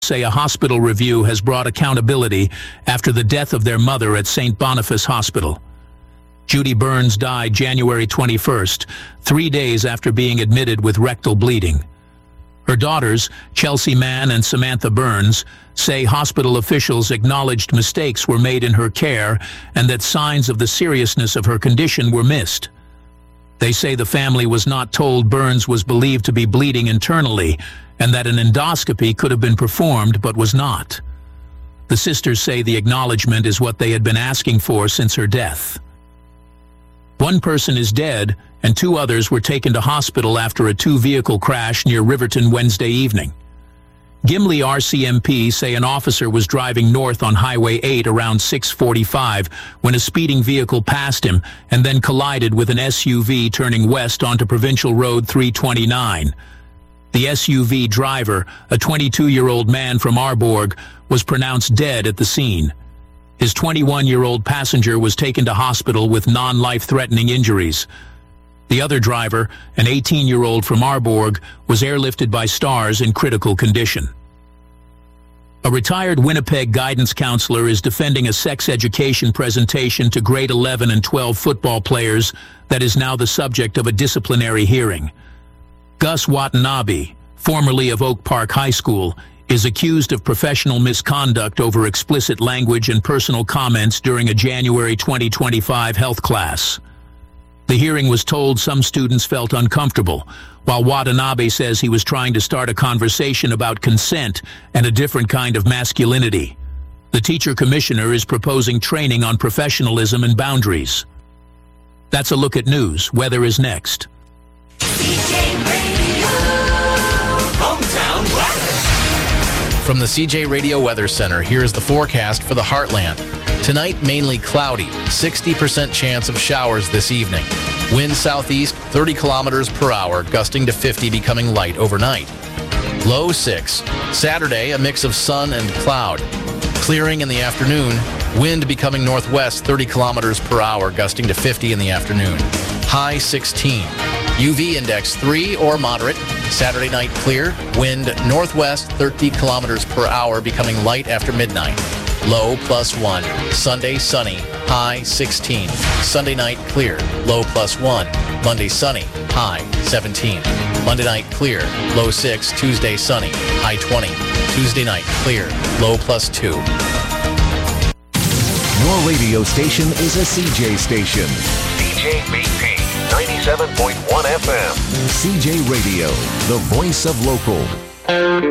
say a hospital review has brought accountability after the death of their mother at St. Boniface Hospital. Judy Burns died January 21st, 3 days after being admitted with rectal bleeding. Her daughters, Chelsea Mann and Samantha Burns, say hospital officials acknowledged mistakes were made in her care and that signs of the seriousness of her condition were missed. They say the family was not told Burns was believed to be bleeding internally and that an endoscopy could have been performed but was not. The sisters say the acknowledgement is what they had been asking for since her death. One person is dead and 2 others were taken to hospital after a 2-vehicle crash near Riverton Wednesday evening. Gimli RCMP say an officer was driving north on Highway 8 around 6:45 when a speeding vehicle passed him and then collided with an SUV turning west onto Provincial Road 329. The SUV driver, a 22-year-old man from Arborg, was pronounced dead at the scene. His 21-year-old passenger was taken to hospital with non-life-threatening injuries. The other driver, an 18-year-old from Arborg, was airlifted by STARS in critical condition. A retired Winnipeg guidance counselor is defending a sex education presentation to grade 11 and 12 football players that is now the subject of a disciplinary hearing. Gus Watanabe, formerly of Oak Park High School, is accused of professional misconduct over explicit language and personal comments during a January 2025 health class. The hearing was told some students felt uncomfortable, while Watanabe says he was trying to start a conversation about consent and a different kind of masculinity. The teacher commissioner is proposing training on professionalism and boundaries. That's a look at news. Weather is next. CJ Radio, hometown weather. From the CJ Radio Weather Center, here is the forecast for the Heartland. Tonight, mainly cloudy, 60% chance of showers this evening. Wind southeast, 30 kilometers per hour, gusting to 50, becoming light overnight. Low 6. Saturday, a mix of sun and cloud. Clearing in the afternoon, wind becoming northwest, 30 kilometers per hour, gusting to 50 in the afternoon. High 16. UV index 3 or moderate. Saturday night clear, wind northwest, 30 kilometers per hour, becoming light after midnight. Low +1. Sunday sunny, high 16. Sunday night clear, low +1. Monday sunny, high 17. Monday night clear, low 6. Tuesday sunny, high 20. Tuesday night clear, low +2. Your radio station is a CJ station. CJBP 97.1 FM. CJ Radio, the voice of local.